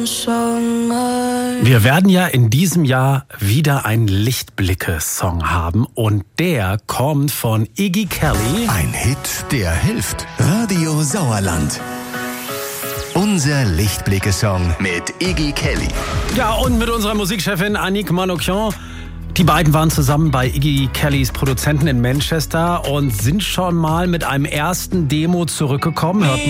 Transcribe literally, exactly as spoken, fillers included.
Wir werden ja in diesem Jahr wieder einen Lichtblicke-Song haben und der kommt von Iggy Kelly. Ein Hit, der hilft. Radio Sauerland. Unser Lichtblicke-Song mit Iggy Kelly. Ja, und mit unserer Musikchefin Annick Manoukian. Die beiden waren zusammen bei Iggy Kellys Produzenten in Manchester und sind schon mal mit einem ersten Demo zurückgekommen. Hört